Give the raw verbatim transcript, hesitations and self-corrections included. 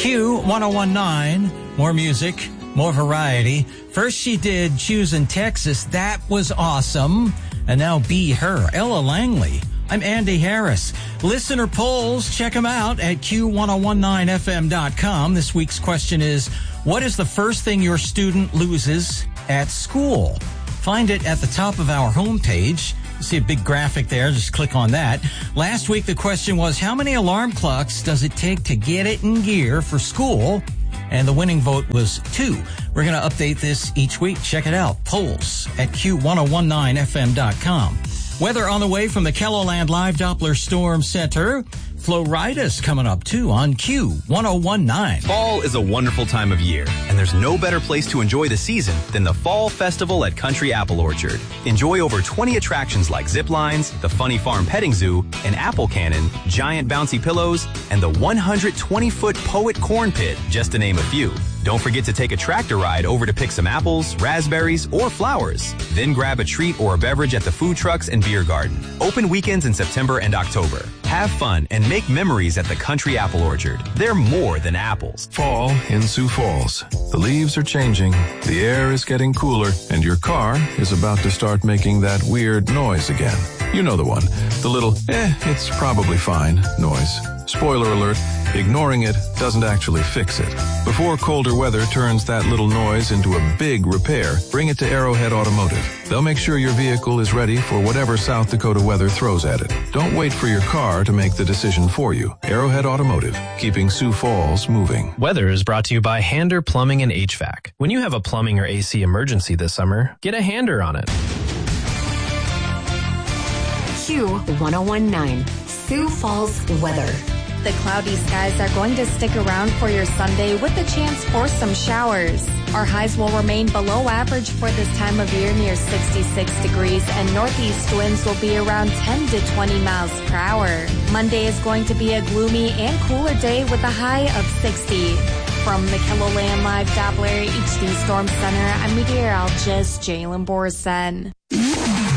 Q ten nineteen, more music, more variety. First she did Choose in Texas. That was awesome. And now Be Her, Ella Langley. I'm Andy Harris. Listener polls, check them out at Q ten nineteen F M dot com. This week's question is, what is the first thing your student loses at school? Find it at the top of our homepage. You see a big graphic there. Just click on that. Last week, the question was, how many alarm clocks does it take to get it in gear for school? And the winning vote was two. We're going to update this each week. Check it out. Polls at Q ten nineteen F M dot com. Weather on the way from the KELOLAND Live Doppler Storm Center. Florida's coming up, too, on Q ten nineteen. Fall is a wonderful time of year, and there's no better place to enjoy the season than the Fall Festival at Country Apple Orchard. Enjoy over twenty attractions like zip lines, the Funny Farm Petting Zoo, an apple cannon, giant bouncy pillows, and the one hundred twenty foot Poet Corn Pit, just to name a few. Don't forget to take a tractor ride over to pick some apples, raspberries, or flowers. Then grab a treat or a beverage at the food trucks and beer garden. Open weekends in September and October. Have fun and make memories at the Country Apple Orchard. They're more than apples. Fall in Sioux Falls. The leaves are changing, the air is getting cooler, and your car is about to start making that weird noise again. You know the one. The little, eh, it's probably fine noise. Spoiler alert, ignoring it doesn't actually fix it. Before colder weather turns that little noise into a big repair, bring it to Arrowhead Automotive. They'll make sure your vehicle is ready for whatever South Dakota weather throws at it. Don't wait for your car to make the decision for you. Arrowhead Automotive, keeping Sioux Falls moving. Weather is brought to you by Hander Plumbing and H V A C. When you have a plumbing or A C emergency this summer, get a Hander on it. Q ten nineteen, Sioux Falls weather. The cloudy skies are going to stick around for your Sunday with a chance for some showers. Our highs will remain below average for this time of year near sixty-six degrees, and northeast winds will be around ten to twenty miles per hour. Monday is going to be a gloomy and cooler day with a high of sixty. From the KELOLAND Live Doppler H D Storm Center, I'm meteorologist Jalen Borson.